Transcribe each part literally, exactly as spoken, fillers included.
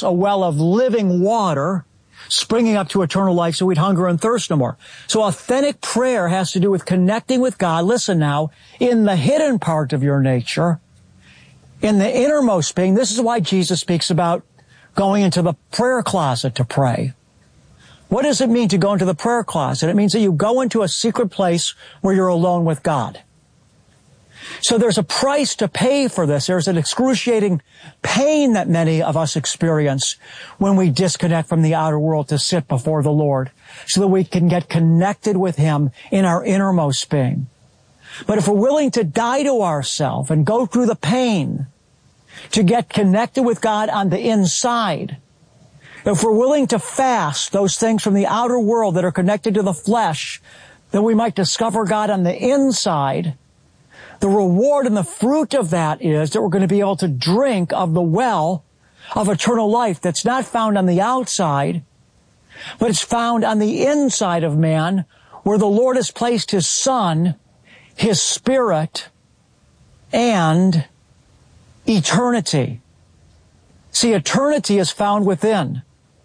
us a well of living water springing up to eternal life so we'd hunger and thirst no more. So authentic prayer has to do with connecting with God, listen now, in the hidden part of your nature, in the innermost being. This is why Jesus speaks about going into the prayer closet to pray. What does it mean to go into the prayer closet? It means that you go into a secret place where you're alone with God. So there's a price to pay for this. There's an excruciating pain that many of us experience when we disconnect from the outer world to sit before the Lord so that we can get connected with Him in our innermost being. But if we're willing to die to ourselves and go through the pain to get connected with God on the inside, if we're willing to fast those things from the outer world that are connected to the flesh, that we might discover God on the inside, the reward and the fruit of that is that we're going to be able to drink of the well of eternal life that's not found on the outside, but it's found on the inside of man, where the Lord has placed His Son, His Spirit, and eternity. See, eternity is found within.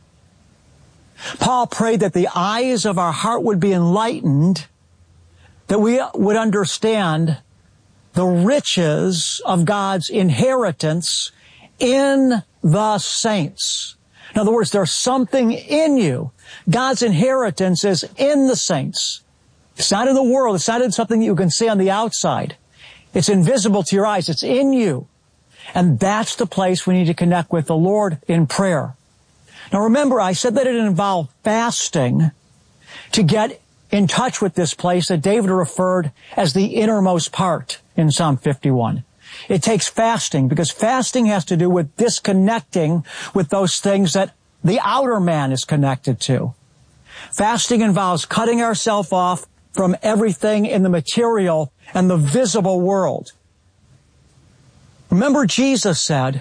Paul prayed that the eyes of our heart would be enlightened, that we would understand the riches of God's inheritance in the saints. In other words, there's something in you. God's inheritance is in the saints. It's not in the world. It's not in something you can see on the outside. It's invisible to your eyes. It's in you. And that's the place we need to connect with the Lord in prayer. Now remember, I said that it involved fasting to get in touch with this place that David referred as the innermost part in Psalm fifty-one. It takes fasting because fasting has to do with disconnecting with those things that the outer man is connected to. Fasting involves cutting ourselves off from everything in the material and the visible world. Remember, Jesus said,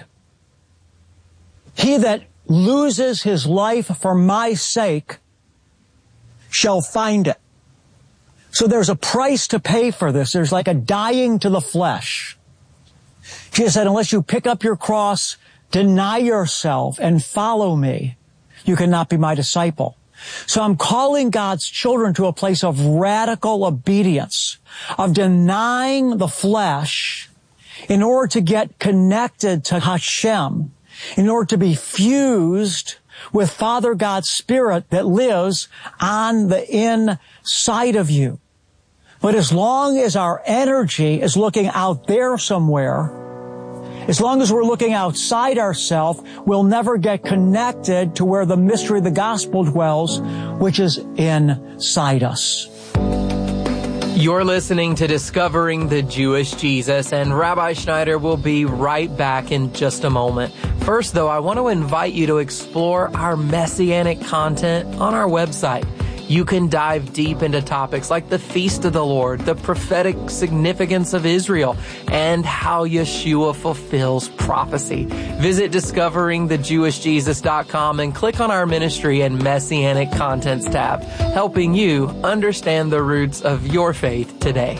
"He that loses his life for my sake shall find it." So there's a price to pay for this. There's like a dying to the flesh. Jesus said, unless you pick up your cross, deny yourself, and follow me, you cannot be my disciple. So I'm calling God's children to a place of radical obedience, of denying the flesh in order to get connected to Hashem, in order to be fused with Father God's Spirit that lives on the inside of you. But as long as our energy is looking out there somewhere, as long as we're looking outside ourselves, we'll never get connected to where the mystery of the gospel dwells, which is inside us. You're listening to Discovering the Jewish Jesus, and Rabbi Schneider will be right back in just a moment. First, though, I want to invite you to explore our messianic content on our website. You can dive deep into topics like the Feast of the Lord, the prophetic significance of Israel, and how Yeshua fulfills prophecy. Visit discovering the jewish jesus dot com and click on our ministry and messianic contents tab, helping you understand the roots of your faith today.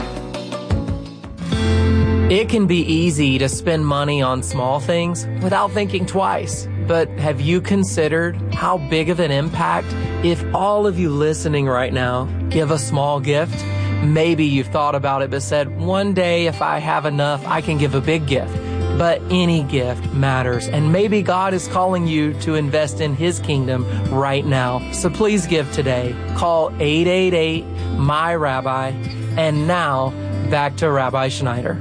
It can be easy to spend money on small things without thinking twice. But have you considered how big of an impact if all of you listening right now give a small gift? Maybe you've thought about it but said, one day if I have enough, I can give a big gift. But any gift matters, and maybe God is calling you to invest in His kingdom right now. So please give today. Call eight eight eight, M Y Rabbi. And now, back to Rabbi Schneider.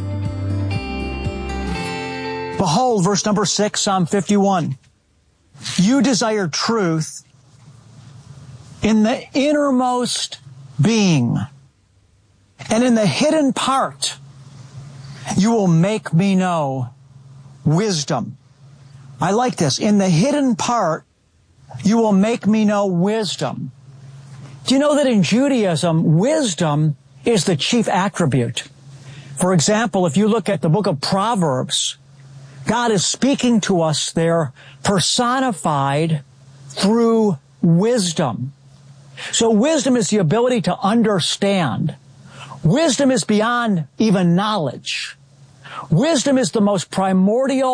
Behold, verse number six, Psalm fifty-one. You desire truth in the innermost being, and in the hidden part you will make me know wisdom. I like this. In the hidden part you will make me know wisdom. Do you know that in Judaism, wisdom is the chief attribute? For example, if you look at the book of Proverbs, God is speaking to us there personified through wisdom. So wisdom is the ability to understand. Wisdom is beyond even knowledge. Wisdom is the most primordial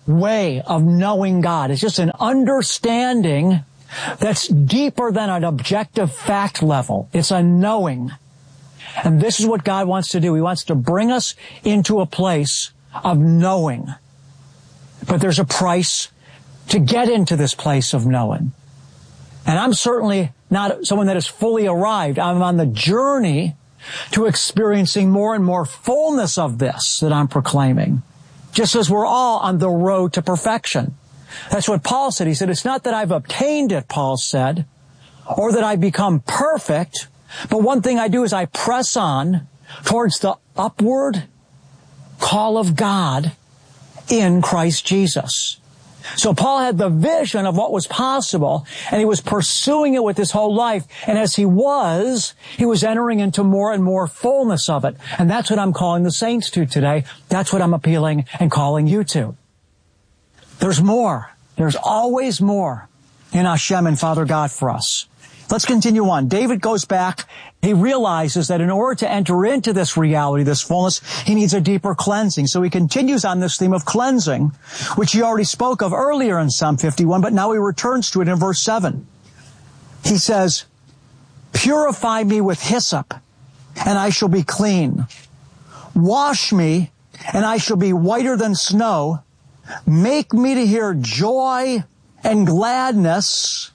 way of knowing God. It's just an understanding that's deeper than an objective fact level. It's a knowing. And this is what God wants to do. He wants to bring us into a place of knowing. But there's a price to get into this place of knowing. And I'm certainly not someone that has fully arrived. I'm on the journey to experiencing more and more fullness of this that I'm proclaiming. Just as we're all on the road to perfection. That's what Paul said. He said, it's not that I've obtained it, Paul said, or that I've become perfect, but one thing I do is I press on towards the upward call of God in Christ Jesus. So Paul had the vision of what was possible, and he was pursuing it with his whole life. And as he was, he was entering into more and more fullness of it. And that's what I'm calling the saints to today. That's what I'm appealing and calling you to. There's more. There's always more in Hashem and Father God for us. Let's continue on. David goes back. He realizes that in order to enter into this reality, this fullness, he needs a deeper cleansing. So he continues on this theme of cleansing, which he already spoke of earlier in Psalm fifty-one, but now he returns to it in verse seven. He says, purify me with hyssop, and I shall be clean. Wash me, and I shall be whiter than snow. Make me to hear joy and gladness.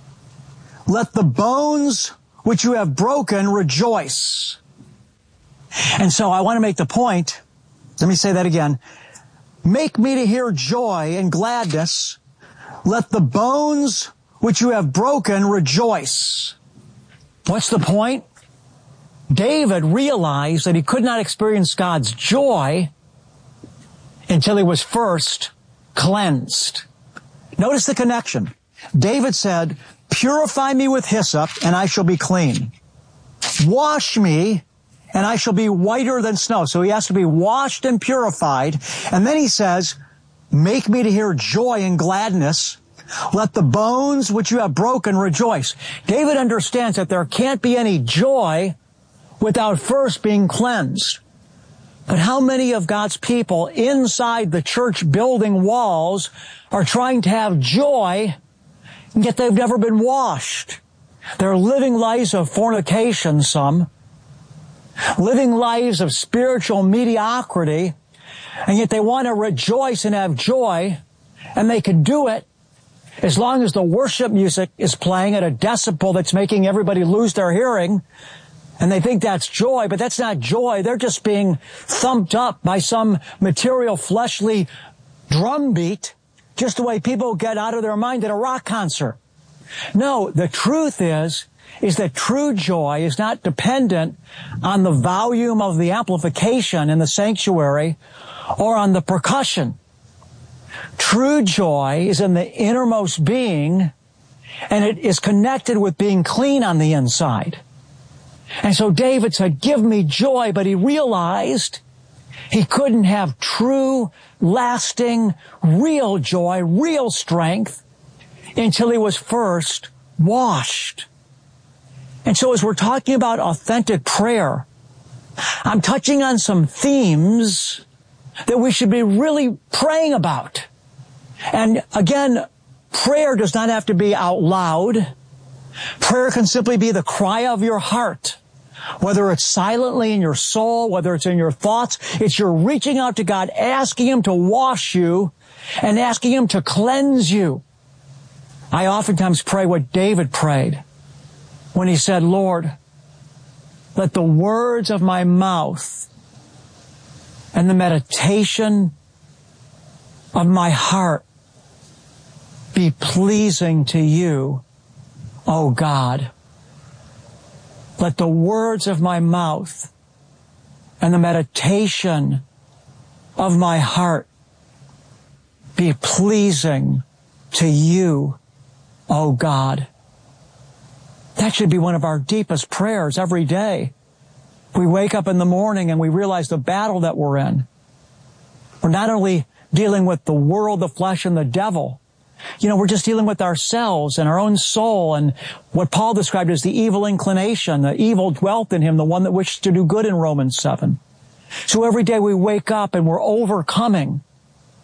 Let the bones which you have broken rejoice. And so I want to make the point, let me say that again. Make me to hear joy and gladness. Let the bones which you have broken rejoice. What's the point? David realized that he could not experience God's joy until he was first cleansed. Notice the connection. David said, purify me with hyssop, and I shall be clean. Wash me, and I shall be whiter than snow. So he has to be washed and purified. And then he says, make me to hear joy and gladness. Let the bones which you have broken rejoice. David understands that there can't be any joy without first being cleansed. But how many of God's people inside the church building walls are trying to have joy, and yet they've never been washed? They're living lives of fornication, some. Living lives of spiritual mediocrity, and yet they want to rejoice and have joy, and they can do it as long as the worship music is playing at a decibel that's making everybody lose their hearing, and they think that's joy, but that's not joy. They're just being thumped up by some material, fleshly drum beat, just the way people get out of their mind at a rock concert. No, the truth is, is that true joy is not dependent on the volume of the amplification in the sanctuary or on the percussion. True joy is in the innermost being, and it is connected with being clean on the inside. And so David said, give me joy, but he realized he couldn't have true, lasting, real joy, real strength until he was first washed. And so as we're talking about authentic prayer, I'm touching on some themes that we should be really praying about. And again, prayer does not have to be out loud. Prayer can simply be the cry of your heart. Whether it's silently in your soul, whether it's in your thoughts, it's your reaching out to God, asking Him to wash you and asking Him to cleanse you. I oftentimes pray what David prayed when he said, Lord, let the words of my mouth and the meditation of my heart be pleasing to you, O God. Let the words of my mouth and the meditation of my heart be pleasing to you, O God. That should be one of our deepest prayers every day. We wake up in the morning and we realize the battle that we're in. We're not only dealing with the world, the flesh, and the devil. You know, we're just dealing with ourselves and our own soul and what Paul described as the evil inclination, the evil dwelt in him, the one that wished to do good in Romans seven. So every day we wake up and we're overcoming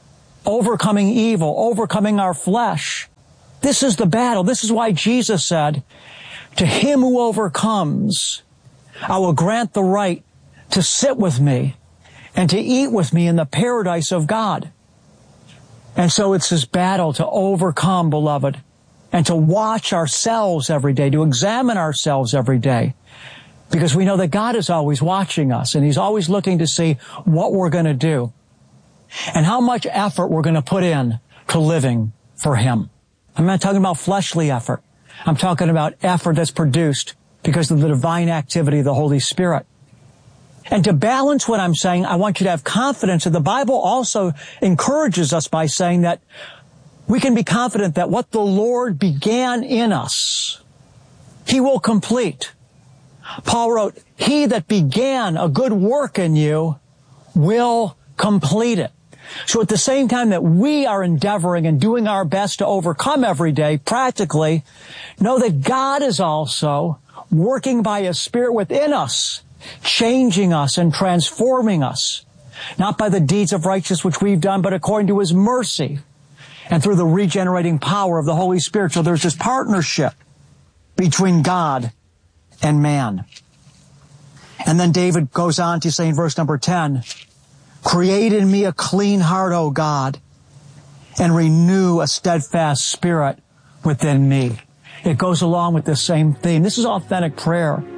overcoming evil, overcoming our flesh. This is the battle. This is why Jesus said, to him who overcomes, I will grant the right to sit with me and to eat with me in the paradise of God. And so it's this battle to overcome, beloved, and to watch ourselves every day, to examine ourselves every day, because we know that God is always watching us, and He's always looking to see what we're going to do and how much effort we're going to put in to living for Him. I'm not talking about fleshly effort. I'm talking about effort that's produced because of the divine activity of the Holy Spirit. And to balance what I'm saying, I want you to have confidence that the Bible also encourages us by saying that we can be confident that what the Lord began in us, He will complete. Paul wrote, he that began a good work in you will complete it. So at the same time that we are endeavoring and doing our best to overcome every day, practically, know that God is also working by His Spirit within us, changing us and transforming us, not by the deeds of righteousness which we've done, but according to His mercy and through the regenerating power of the Holy Spirit. So there's this partnership between God and man. And then David goes on to say in verse number ten, create in me a clean heart, O God, and renew a steadfast spirit within me. It goes along with the same theme. This is authentic prayer.